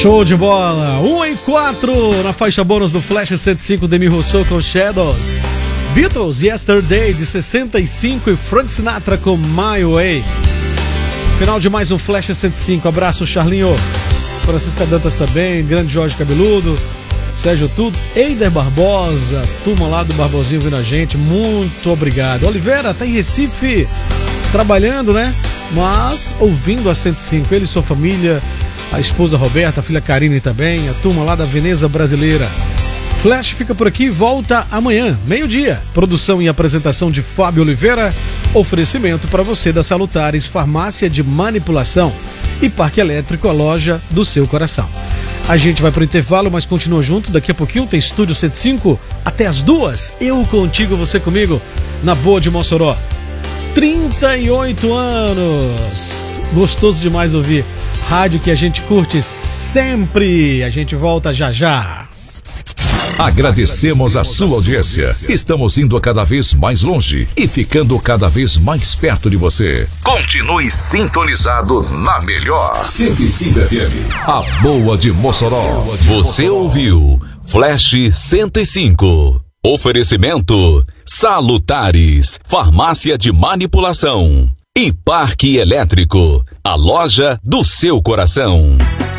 Show de bola! 1-4 na faixa bônus do Flash 105, Demi Rousseau com Shadows. Beatles, Yesterday de 65 e Frank Sinatra com My Way. Final de mais um Flash 105. Abraço, Charlinho. Francisca Dantas também, grande Jorge Cabeludo, Sérgio Tudo, Eider Barbosa, turma lá do Barbosinho vindo a gente, muito obrigado. Oliveira tá em Recife, trabalhando, né? Mas ouvindo a 105, ele e sua família, a esposa Roberta, a filha Karine também, a turma lá da Veneza Brasileira. Flash fica por aqui, volta amanhã, meio-dia. Produção e apresentação de Fábio Oliveira. Oferecimento para você da Salutares, farmácia de manipulação e Parque Elétrico, a loja do seu coração. A gente vai pro intervalo, mas continua junto. Daqui a pouquinho tem Estúdio 105 até as 2. Eu contigo, você comigo, na Boa de Mossoró. 38 anos. Gostoso demais ouvir. Rádio que a gente curte sempre. A gente volta já já. Agradecemos a sua audiência. Estamos indo cada vez mais longe e ficando cada vez mais perto de você. Continue sintonizado na melhor 105 FM, a Boa de Mossoró. Você ouviu Flash 105. Oferecimento Salutares, farmácia de manipulação e Parque Elétrico, a loja do seu coração.